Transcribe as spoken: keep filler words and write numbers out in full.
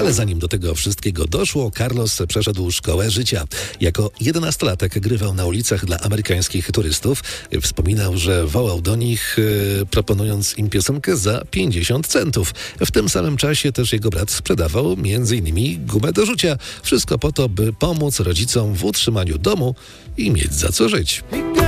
Ale zanim do tego wszystkiego doszło, Carlos przeszedł szkołę życia. Jako jedenastolatek grywał na ulicach dla amerykańskich turystów. Wspominał, że wołał do nich, e, proponując im piosenkę za pięćdziesiąt centów. W tym samym czasie też jego brat sprzedawał między innymi gumę do rzucia. Wszystko po to, by pomóc rodzicom w utrzymaniu domu i mieć za co żyć.